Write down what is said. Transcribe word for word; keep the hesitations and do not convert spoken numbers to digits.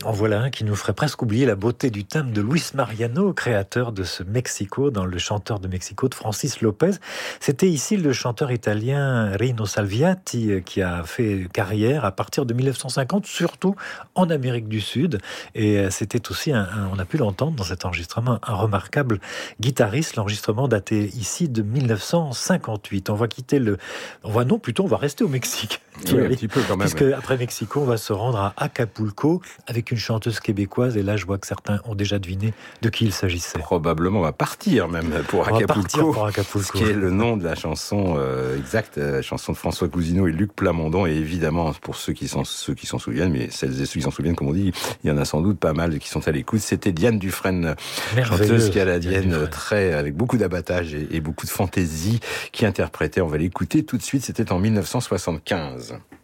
En voilà un qui nous ferait presque oublier la beauté du thème de Luis Mariano, créateur de ce Mexico, dans Le chanteur de Mexico de Francis Lopez. C'était ici le chanteur italien Rino Salviati qui a fait carrière à partir de mille neuf cent cinquante, surtout en Amérique du Sud. Et c'était aussi, un, un, on a pu l'entendre dans cet enregistrement, un remarquable guitariste. L'enregistrement daté ici de mille neuf cent cinquante-huit. On va quitter le... On va non, plutôt on va rester au Mexique. Oui, un petit peu quand même. Puisque après Mexico, on va se rendre à Acapulco avec une chanteuse québécoise. Et là, je vois que certains ont déjà deviné de qui il s'agissait. Probablement, on va partir même pour on Acapulco. Va partir pour Acapulco. Ce qui est le nom de la chanson euh, exacte, la chanson de François Cousineau et Luc Plamondon. Et évidemment, pour ceux qui s'en, ceux qui s'en souviennent, mais celles et ceux qui s'en souviennent, comme on dit, il y en a sans doute pas mal qui sont à l'écoute. C'était Diane Dufresne, chanteuse canadienne, très, avec beaucoup d'abattage et, et beaucoup de fantaisie, qui interprétait. On va l'écouter tout de suite. C'était en mille neuf cent soixante-quinze.